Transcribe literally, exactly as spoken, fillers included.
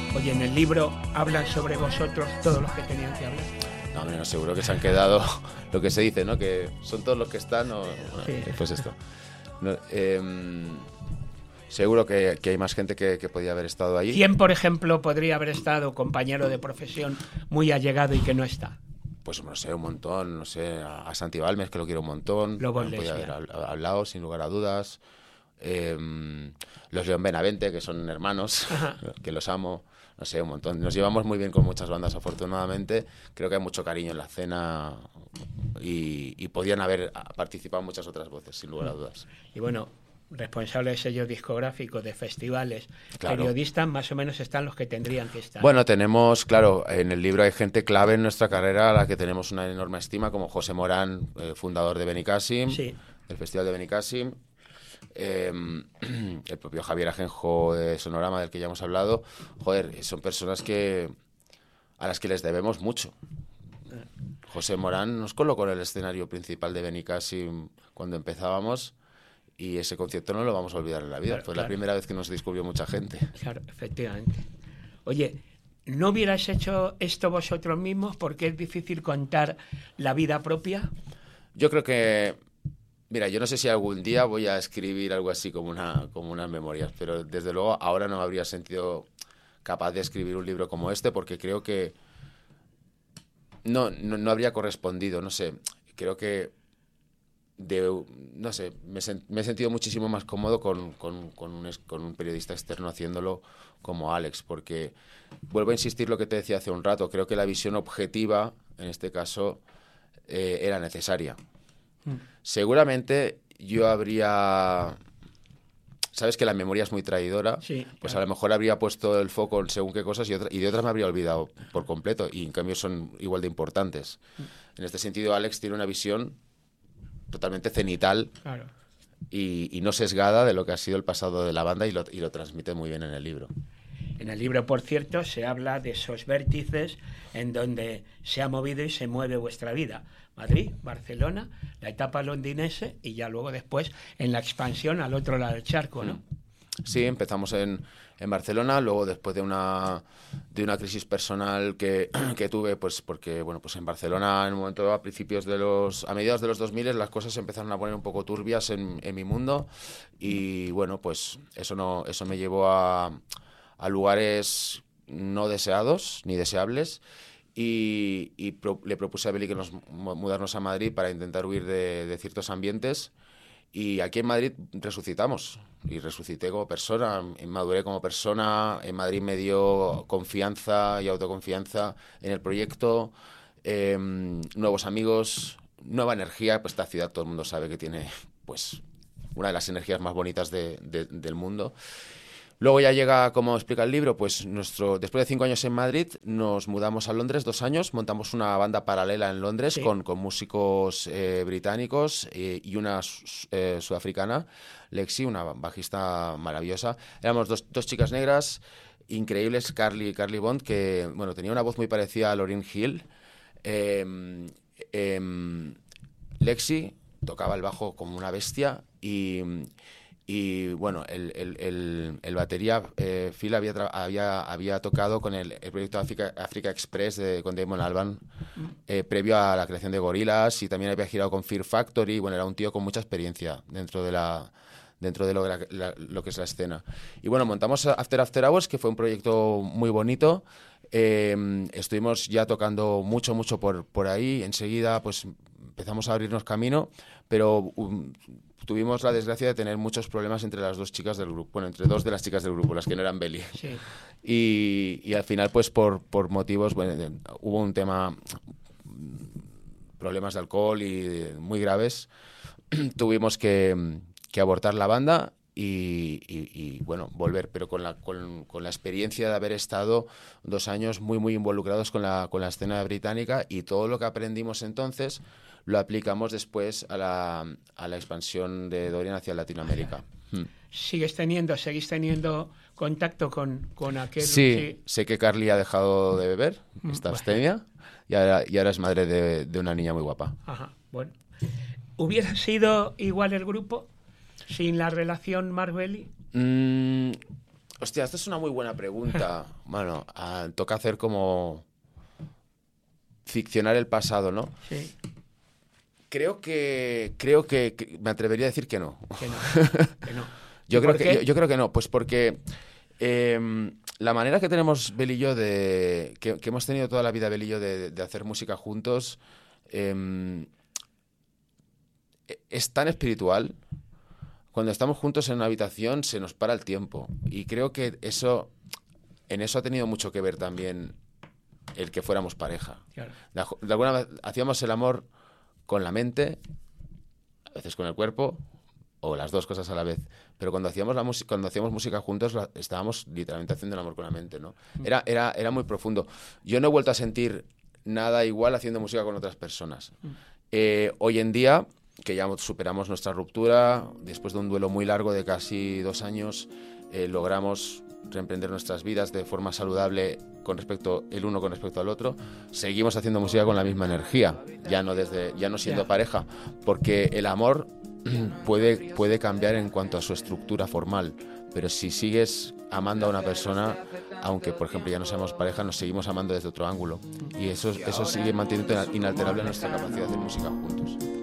Oye, en el libro hablan sobre vosotros todos los que tenían que hablar. No, hombre, no, seguro que se han quedado lo que se dice, ¿no? Que son todos los que están, o Sí. pues esto. No, eh, seguro que, que hay más gente que, que podía haber estado allí. ¿Quién, por ejemplo, podría haber estado compañero de profesión muy allegado y que no está? Pues no sé, un montón, no sé, a, a Santi Balmes, que lo quiero un montón. Lobo no podía Lesbia. haber hablado, sin lugar a dudas. Eh, los León Benavente, que son hermanos, Ajá. que los amo. No sé, un montón. Nos llevamos muy bien con muchas bandas, afortunadamente. Creo que hay mucho cariño en la escena y, y podían haber participado muchas otras voces, sin lugar a dudas. Y bueno, responsable de sellos discográficos, de festivales, Claro. periodistas, más o menos están los que tendrían que estar. Bueno, tenemos, claro, en el libro hay gente clave en nuestra carrera a la que tenemos una enorme estima, como José Morán, eh, fundador de Benicàssim, Sí. del Festival de Benicàssim. Eh, el propio Javier Ajenjo de Sonorama, del que ya hemos hablado. Joder, son personas que a las que les debemos mucho. José Morán nos colocó en el escenario principal de Benicàssim cuando empezábamos y ese concierto no lo vamos a olvidar en la vida. Claro, Fue claro. la primera vez que nos descubrió mucha gente. Claro, efectivamente. Oye, ¿no hubierais hecho esto vosotros mismos porque es difícil contar la vida propia? Yo creo que, mira, yo no sé si algún día voy a escribir algo así como una como unas memorias, pero desde luego ahora no me habría sentido capaz de escribir un libro como este porque creo que no, no, no habría correspondido, no sé, creo que de, no sé, me, sen- me he sentido muchísimo más cómodo con, con, con, un, es- con un periodista externo haciéndolo como Alex, porque vuelvo a insistir lo que te decía hace un rato, creo que la visión objetiva, en este caso, eh, era necesaria. Seguramente yo habría... Sabes que la memoria es muy traidora, Sí, pues claro. a lo mejor habría puesto el foco en según qué cosas y, otra- y de otras me habría olvidado por completo, y en cambio son igual de importantes. En este sentido, Alex tiene una visión totalmente cenital Claro. y, y no sesgada de lo que ha sido el pasado de la banda y lo, y lo transmite muy bien en el libro. En el libro, por cierto, se habla de esos vértices en donde se ha movido y se mueve vuestra vida. Madrid, Barcelona, la etapa londinense y ya luego después en la expansión al otro lado del charco, ¿no? Sí, empezamos en, en Barcelona, luego después de una, de una crisis personal que, que tuve, pues porque bueno, pues en Barcelona en un momento dado, a principios de los, a mediados de los dos mil las cosas se empezaron a poner un poco turbias en, en mi mundo y bueno, pues eso no, eso me llevó a, a lugares no deseados ni deseables. Y, y pro, le propuse a Beli que nos mudarnos a Madrid para intentar huir de, de ciertos ambientes. Y aquí en Madrid resucitamos. Y resucité como persona, maduré como persona. En Madrid me dio confianza y autoconfianza en el proyecto. Eh, nuevos amigos, nueva energía. Pues esta ciudad todo el mundo sabe que tiene pues una de las energías más bonitas de, de, del mundo. Luego ya llega, como explica el libro, pues nuestro después de cinco años en Madrid nos mudamos a Londres, dos años, montamos una banda paralela en Londres Sí. con, con músicos eh, británicos eh, y una eh, sudafricana, Lexi, una bajista maravillosa. Éramos dos, dos chicas negras increíbles, Carly, Carly Bond, que bueno, tenía una voz muy parecida a Lauryn Hill. Eh, eh, Lexi tocaba el bajo como una bestia y... Y bueno, el, el, el, el batería, eh, Phil había, tra- había, había tocado con el, el proyecto Africa, Africa Express de, con Damon Albarn, eh, previo a la creación de Gorillaz, y también había girado con Fear Factory. Bueno, era un tío con mucha experiencia dentro de la dentro de lo, de la, la, lo que es la escena. Y bueno, montamos After After Hours, que fue un proyecto muy bonito. Eh, estuvimos ya tocando mucho, mucho por, por ahí. Enseguida, pues empezamos a abrirnos camino, pero... Um, tuvimos la desgracia de tener muchos problemas entre las dos chicas del grupo, bueno, entre dos de las chicas del grupo, las que no eran Beli. Sí. Y, y al final, pues por, por motivos, bueno, hubo un tema, problemas de alcohol y muy graves, tuvimos que, que abortar la banda y, y, y bueno, volver, pero con la, con, con la experiencia de haber estado dos años muy, muy involucrados con la, con la escena británica, y todo lo que aprendimos entonces lo aplicamos después a la, a la expansión de Dorian hacia Latinoamérica. ¿Sigues teniendo, seguís teniendo contacto con, con aquel? Sí, Sí. sé que Carly ha dejado de beber, está abstemia, y ahora, y ahora es madre de, de una niña muy guapa. Ajá, bueno. ¿Hubiera sido igual el grupo sin la relación Mark Belly? Mm, Hostia, esta es una muy buena pregunta. Bueno, ah, toca hacer como ficcionar el pasado, ¿no? Sí. Creo que creo que, que me atrevería a decir que no. Que no. Que no. yo creo por que qué? yo, yo creo que no, pues porque eh, la manera que tenemos Bel y yo de que, que hemos tenido toda la vida Bel y yo de, de hacer música juntos eh, es tan espiritual. Cuando estamos juntos en una habitación se nos para el tiempo y creo que eso en eso ha tenido mucho que ver también el que fuéramos pareja. Claro. De, de alguna vez hacíamos el amor con la mente, a veces con el cuerpo, o las dos cosas a la vez. Pero cuando hacíamos la música, cuando hacíamos música juntos, la, estábamos literalmente haciendo el amor con la mente, ¿no? Era, era, era muy profundo. Yo no he vuelto a sentir nada igual haciendo música con otras personas. Eh, hoy en día, que ya superamos nuestra ruptura, después de un duelo muy largo de casi dos años, eh, logramos reemprender nuestras vidas de forma saludable con respecto el uno con respecto al otro. Seguimos haciendo música con la misma energía, ya no desde ya no siendo pareja, porque el amor puede puede cambiar en cuanto a su estructura formal, pero si sigues amando a una persona, aunque por ejemplo ya no seamos pareja, nos seguimos amando desde otro ángulo y eso eso sigue manteniendo inalterable nuestra capacidad de hacer música juntos.